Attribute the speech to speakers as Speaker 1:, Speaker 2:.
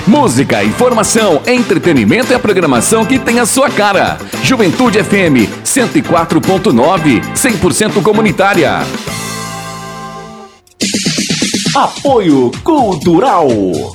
Speaker 1: Música, informação, entretenimento e a programação que tem a sua cara. Juventude FM 104.9, 100% comunitária. Apoio Cultural.